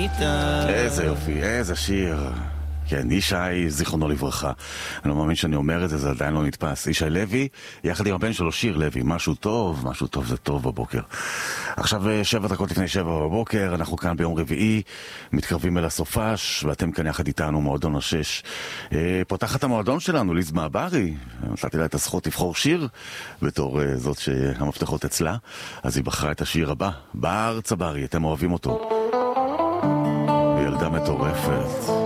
איתה. איזה יופי, איזה שיר. כן, ישי, זיכרונו לברכה. אני לא מאמין שאני אומר את זה, זה עדיין לא נתפס. ישי לוי, יחד עם הבן שלו שיר לוי. משהו טוב זה טוב בבוקר. עכשיו 7 דקות לפני 7 בבוקר, אנחנו כאן ביום רביעי, מתקרבים אל הסופש, ואתם כאן יחד איתנו, מועדון השש. פותחת המועדון שלנו, ליז מעברי, נתתי לה את הזכות לבחור שיר, בתור זאת שהמפתחות אצלה, אז היא בחרה את השיר הבא, בר צברי, אתם אוהבים אותו. ילדה מטורפת.